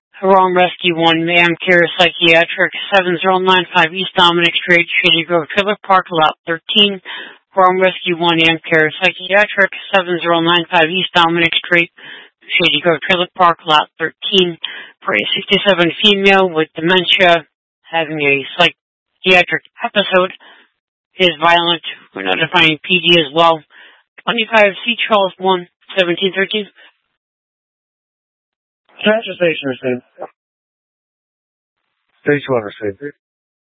Wrong Rescue 1, Mayhem Care Psychiatric, 7095 East Dominic Street, Shady Grove Trailer Park, Lot 13. Wrong Rescue 1, Mayhem Care Psychiatric, 7095 East Dominic Street, Shady Grove Trailer Park, Lot 13. For a 67 female with dementia having a psychiatric episode, is violent. We're notifying PD as well. 25 C. Charles 1, 1713. Transfer station received. 31 received.